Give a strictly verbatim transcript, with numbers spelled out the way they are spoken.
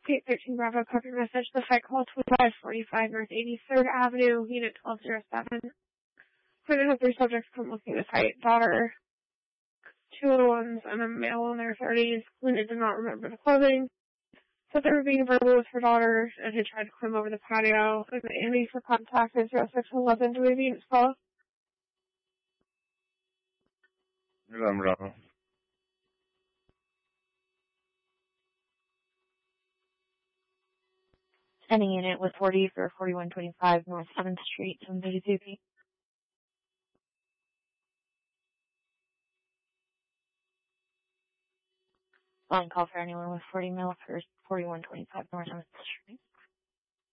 eight thirteen Bravo, copy message. The fight call twenty-five forty-five North eighty-third Avenue, Unit twelve oh seven. Currently have three subjects come looking to fight. Daughter, two little ones, and a male in their thirties. Linda did not remember the clothing. Said they were being verbal with her daughter and had tried to climb over the patio. And the Andy for contact is zero six one one. Do we have units call? Bravo. Sending unit with forty for forty-one twenty-five North seventh Street, seven thirty-two P. Line call for anyone with forty mil for forty-one twenty-five North seventh Street.